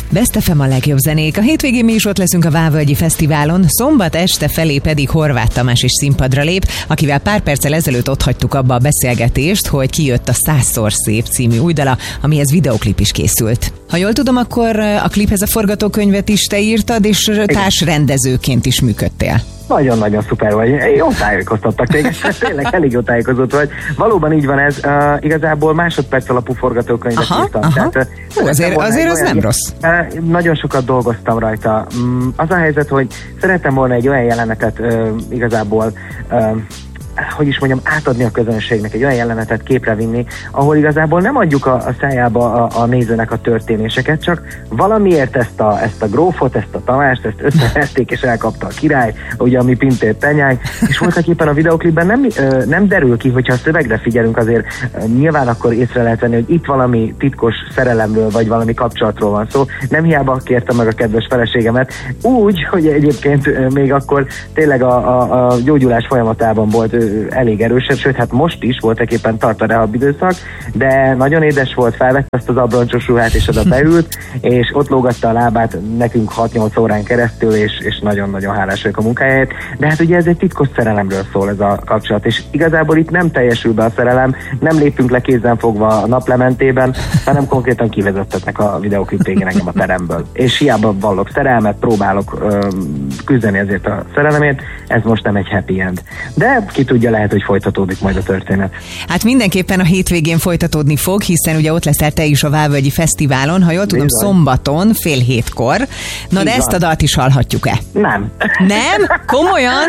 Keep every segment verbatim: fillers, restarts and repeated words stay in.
Best ef em a legjobb zenék. A hétvégén mi is ott leszünk a Vávölgyi Fesztiválon, szombat este felé pedig Horváth Tamás is színpadra lép, akivel pár perccel ezelőtt ott hagytuk abba a beszélgetést, hogy kijött a Százszor szép című új dala, amihez videoklip is készült. Ha jól tudom, akkor a kliphez a forgatókönyvet is te írtad, és társrendezőként is működtél. Nagyon-nagyon szuper vagy. Jó tájékoztattak téged, tényleg elég jó tájékozott vagy. Valóban így van ez. Uh, igazából másodperc alapú forgatókönyvet aha, írtam. Aha. Tehát, Hú, azért azért az nem rossz. Uh, nagyon sokat dolgoztam rajta. Um, az a helyzet, hogy szerettem volna egy olyan jelenetet uh, igazából uh, hogy is mondjam, átadni a közönségnek, egy olyan jelenetet képre vinni, ahol igazából nem adjuk a, a szájába a, a nézőnek a történéseket, csak valamiért ezt a, ezt a grófot, ezt a Tamást, ezt összevették és elkapta a király, ugye a mi Pintér Tenyánk, és voltak éppen a videoklipben nem, nem derül ki, hogyha a szövegre figyelünk, azért nyilván akkor észre lehet venni, hogy itt valami titkos szerelemről, vagy valami kapcsolatról van szó. Nem hiába kértem meg a kedves feleségemet, úgy, hogy egyébként még akkor tényleg a, a, a gyógyulás folyamatában volt elég erősebb, sőt, hát most is voltak éppen tart a rehab időszak, de nagyon édes volt, felvette ezt az abroncsos ruhát, és oda beült, és ott lógatta a lábát nekünk hat-nyolc órán keresztül, és, és nagyon-nagyon hálás vagyok a munkájáért. De hát ugye ez egy titkos szerelemről szól ez a kapcsolat, és igazából itt nem teljesül be a szerelem, nem lépünk le kézzel fogva a naplementében, hanem konkrétan kivezettetnek a videoklip végén engem a teremből. És hiába vallok szerelmet, próbálok ö, küzdeni ezért a szerelemért, ez most nem egy happy end. De ki tudja, lehet, hogy folytatódik majd a történet. Hát mindenképpen a hétvégén folytatódni fog, hiszen ugye ott leszel te is a Vávölgyi Fesztiválon, ha jól tudom, bizony, szombaton, fél hétkor. Na, de ezt a dalt is hallhatjuk-e? Nem. Nem? Komolyan?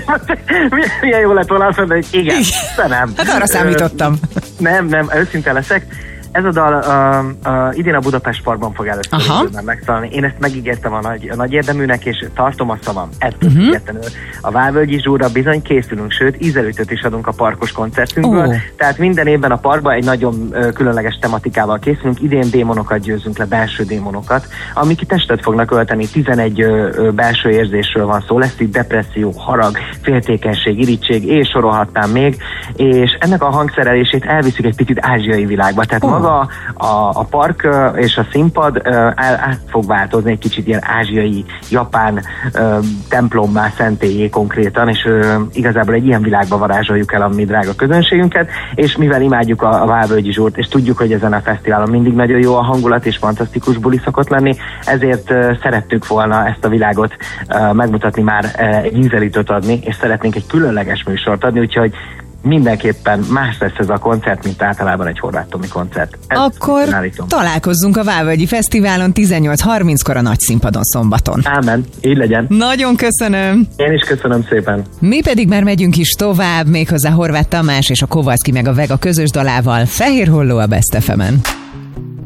Milyen jó lett volna azt mondani, hogy igen, de nem. Hát arra számítottam. Nem, nem, őszinte leszek. Ez a dal uh, uh, idén a Budapest Parkban fog először megszólalni. Én ezt megígértem a nagy, a nagy érdeműnek, és tartom a szavam. Ettől uh-huh. függetlenül a Vávölgyi Zsúra bizony készülünk, sőt ízelőtöt is adunk a parkos koncertünkből. Uh. Tehát minden évben a parkban egy nagyon uh, különleges tematikával készülünk. Idén démonokat győzünk le, belső démonokat, amik testet fognak ölteni. tizenegy uh, belső érzésről van szó. Lesz itt depresszió, harag, féltékenység, irítség, és sorolhatnám még. És ennek a hangszerelését elviszük egy picit ázsiai világba. Tehát uh. A, a, a park és a színpad el, át fog változni egy kicsit ilyen ázsiai, japán templommá, szentélyé konkrétan, és igazából egy ilyen világba varázsoljuk el a mi drága közönségünket, és mivel imádjuk a, a Vávölgyi Zsúrt, és tudjuk, hogy ezen a fesztiválon mindig nagyon jó a hangulat, és fantasztikus buli szokott lenni, ezért szerettük volna ezt a világot megmutatni, már egy ízelítőt adni, és szeretnénk egy különleges műsort adni, úgyhogy mindenképpen más lesz ez a koncert, mint általában egy Horváth Tomi koncert. Ezt akkor találkozzunk a Vávölgyi Fesztiválon tizennyolc harminckor a nagy színpadon szombaton. Ámen, így legyen. Nagyon köszönöm. Én is köszönöm szépen. Mi pedig már megyünk is tovább, méghozzá Horváth Tamás és a Kovalszki meg a Vega közös dalával. Fehér Holló a Best ef emen.